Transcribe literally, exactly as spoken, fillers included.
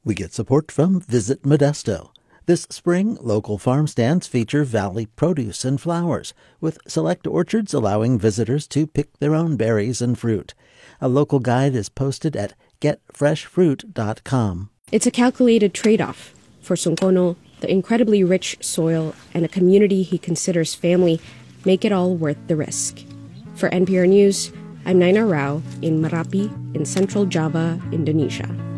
We get support from Visit Modesto. This spring, local farm stands feature valley produce and flowers, with select orchards allowing visitors to pick their own berries and fruit. A local guide is posted at get fresh fruit dot com. It's a calculated trade-off. For Sungkono, the incredibly rich soil and a community he considers family make it all worth the risk. For N P R News, I'm Naina Rao in Merapi in central Java, Indonesia.